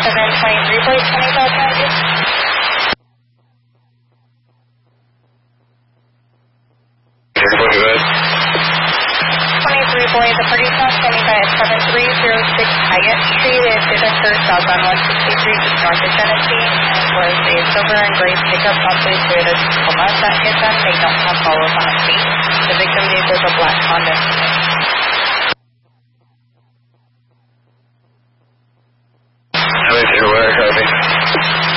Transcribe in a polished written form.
723, please, 2590. 23 boy, the party is now standing by at 7306 Hyatt Street. It did occur southbound 163 just north of Genesee and was a silver and gray pickup, possibly Toyota Tacoma that hit them. They don't have follow-up on the scene. The victim vehicle is a black Honda.